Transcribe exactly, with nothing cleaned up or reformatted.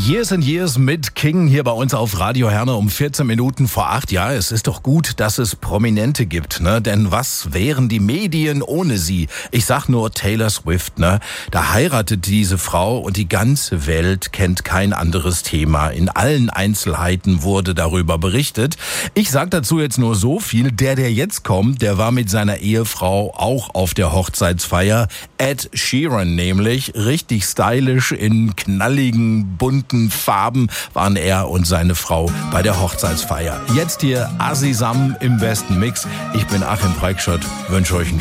Years and Years mit King hier bei uns auf Radio Herne um vierzehn Minuten vor acht. Ja, es ist doch gut, dass es Prominente gibt, ne? Denn was wären die Medien ohne sie? Ich sag nur Taylor Swift, ne? Da heiratet diese Frau und die ganze Welt kennt kein anderes Thema. In allen Einzelheiten wurde darüber berichtet. Ich sag dazu jetzt nur so viel. Der, der jetzt kommt, der war mit seiner Ehefrau auch auf der Hochzeitsfeier. Ed Sheeran nämlich. Richtig stylisch in knalligen, bunten Farben waren er und seine Frau bei der Hochzeitsfeier. Jetzt hier Asisam im besten Mix. Ich bin Achim Preikschott, wünsche euch einen